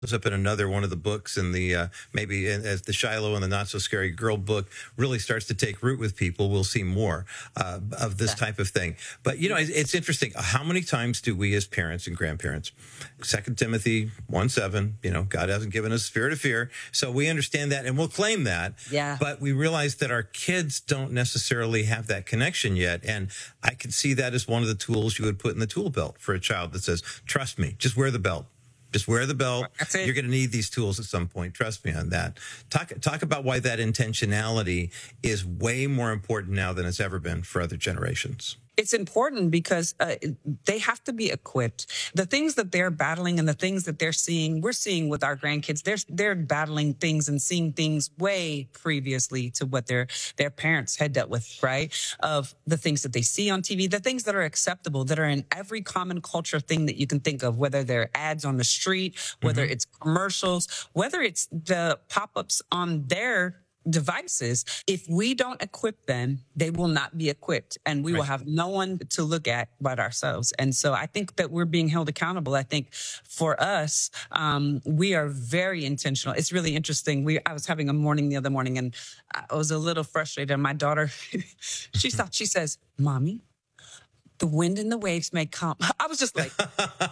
up in another one of the books, and the maybe as the Shiloh and the Not So Scary Girl book really starts to take root with people, we'll see more of this type of thing. But it's interesting. How many times do we as parents and grandparents, 2 Timothy 1:7, God hasn't given us a spirit of fear, so we understand that and we'll claim that. Yeah. But we realize that our kids don't necessarily have that connection yet, and I could see that as one of the tools you would put in the tool belt for a child that says, "Trust me, just wear the belt." Just wear the belt. That's it. You're going to need these tools at some point. Trust me on that. Talk about why that intentionality is way more important now than it's ever been for other generations. It's important because they have to be equipped. The things that they're battling and the things that they're seeing, we're seeing with our grandkids. They're battling things and seeing things way previously to what their parents had dealt with, right? Of the things that they see on TV, the things that are acceptable, that are in every common culture thing that you can think of, whether they're ads on the street, whether it's commercials, whether it's the pop-ups on their devices. If we don't equip them, they will not be equipped, and we will have no one to look at but ourselves. And so I think that we're being held accountable. I think for us, we are very intentional. It's really interesting. I was having a morning the other morning, and I was a little frustrated. And my daughter, she says, "Mommy, the wind and the waves may come." I was just like,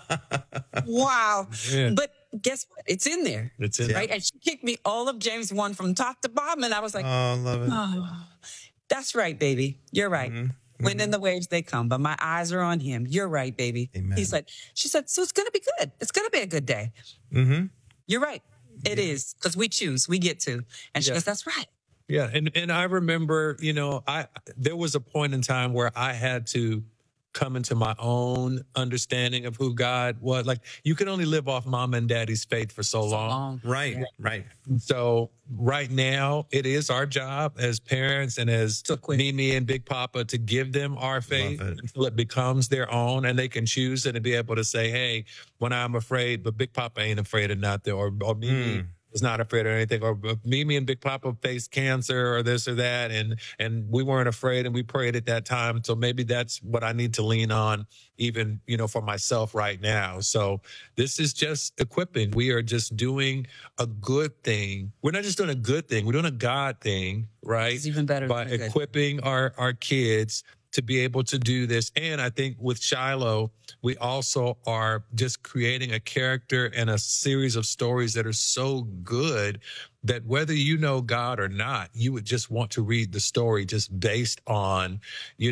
wow. Yeah. But guess what? It's in there. It's in right? there. And she kicked me all of James 1 from top to bottom. And I was like, oh, love it. Oh, that's right, baby. You're right. Mm-hmm. Wind and the waves, they come, but my eyes are on him. You're right, baby. Amen. She said, so it's going to be good. It's going to be a good day. Mm-hmm. You're right. It is, because we choose, we get to. And she goes, that's right. Yeah. And I remember, there was a point in time where I had to come into my own understanding of who God was. Like, you can only live off mom and daddy's faith for so long. Right, yeah. Right. So right now, it is our job as parents and as Mimi and Big Papa to give them our faith until it becomes their own, and they can choose it and be able to say, hey, when I'm afraid, but Big Papa ain't afraid of nothing, or Mimi is not afraid of anything, or Mimi and Big Papa faced cancer or this or that, and we weren't afraid, and we prayed at that time. So maybe that's what I need to lean on, even, for myself right now. So this is just equipping. We are just doing a good thing. We're not just doing a good thing. We're doing a God thing, right? It's even better by equipping our kids to be able to do this. And I think with Shiloh, we also are just creating a character and a series of stories that are so good that whether you know God or not, you would just want to read the story just based on,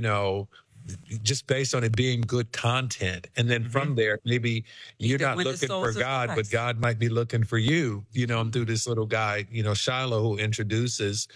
just based on it being good content. And then from there, maybe you're not looking for God, but God might be looking for you, through this little guy, Shiloh, who introduces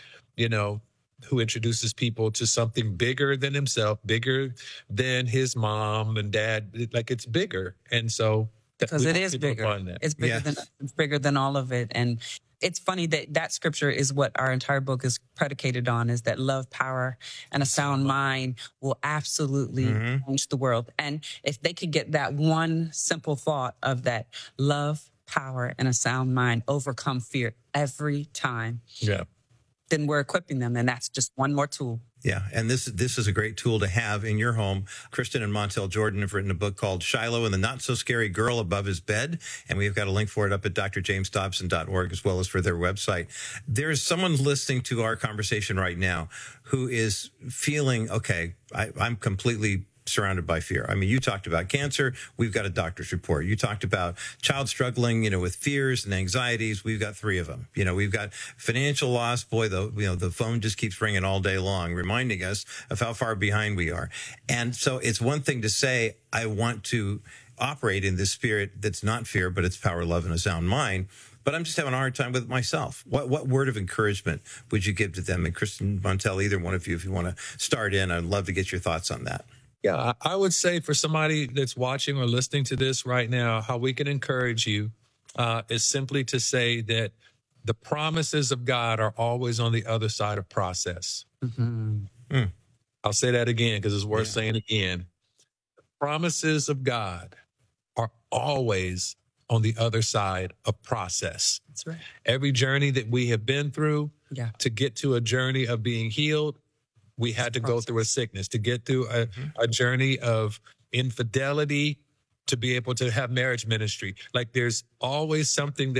people to something bigger than himself, bigger than his mom and dad. Like, it's bigger. And so, because it is bigger. It's bigger it's bigger than all of it. And it's funny that scripture is what our entire book is predicated on, is that love, power, and a sound mind will absolutely change the world. And if they could get that one simple thought of that love, power, and a sound mind overcome fear every time. Yeah. Then we're equipping them, and that's just one more tool. Yeah, and this is a great tool to have in your home. Kristen and Montel Jordan have written a book called Shiloh and the Not So Scary Girl Above His Bed, and we've got a link for it up at drjamesdobson.org as well as for their website. There's someone listening to our conversation right now who is feeling, okay, I'm completely surrounded by fear. I mean, you talked about cancer. We've got a doctor's report. You talked about child struggling, with fears and anxieties. We've got 3 of them. We've got financial loss. Boy, the phone just keeps ringing all day long, reminding us of how far behind we are. And so it's one thing to say, I want to operate in this spirit that's not fear, but it's power, love, and a sound mind. But I'm just having a hard time with myself. What word of encouragement would you give to them? And Kristen, Montel, either one of you, if you want to start in, I'd love to get your thoughts on that. Yeah, I would say for somebody that's watching or listening to this right now, how we can encourage you is simply to say that the promises of God are always on the other side of process. Mm-hmm. I'll say that again because it's worth saying again. The promises of God are always on the other side of process. That's right. Every journey that we have been through to get to a journey of being healed, we had to go through a sickness. To get through a journey of infidelity, to be able to have marriage ministry. Like there's always something that